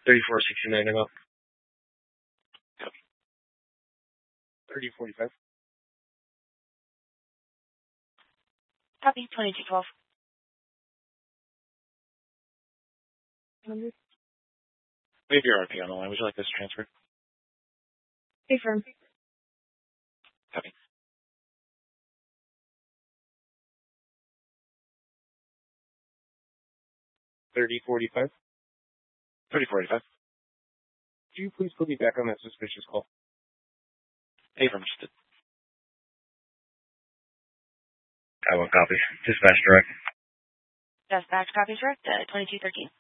3469 and up. Copy. 3045. Copy. 2212. We have your RP on the line. Would you like this transferred? Confirm. Copy. 3045. 3045. Could you please put me back on that suspicious call? Affirmative. I will copy. Dispatch direct. Dispatch copy direct. 2213.